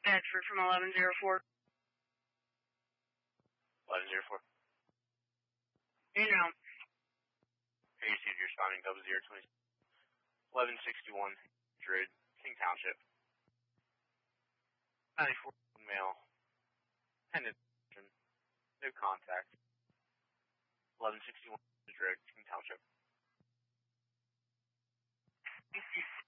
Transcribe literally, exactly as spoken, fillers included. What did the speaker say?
Bedford from eleven zero four. eleven zero four. In round. Hey, you see you're responding double zero twenty. eleven sixty-one, Druid, King Township. ninety-four, male. Pendant, no contact. eleven sixty-one, Druid, King Township.